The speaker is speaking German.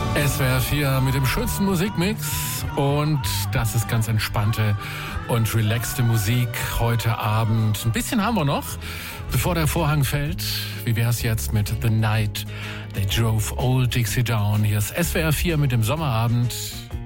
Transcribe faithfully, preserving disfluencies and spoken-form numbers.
S W R vier mit dem schönsten Musikmix und das ist ganz entspannte und relaxte Musik heute Abend. Ein bisschen haben wir noch, bevor der Vorhang fällt. Wie wär's jetzt mit The Night They Drove Old Dixie Down? Hier ist S W R vier mit dem Sommerabend.